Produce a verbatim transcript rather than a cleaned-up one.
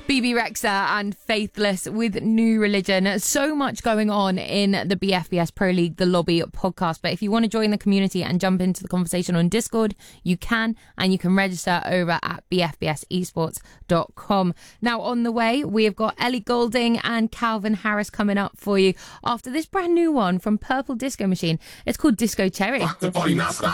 Bebe Rexha and Faithless with New Religion. So much going on in the B F B S Pro League, the Lobby podcast. But if you want to join the community and jump into the conversation on Discord, you can, and you can register over at b f b s esports dot com. Now, on the way, we have got Ellie Goulding and Calvin Harris coming up for you after this brand new one from Purple Disco Machine. It's called Disco Cherry.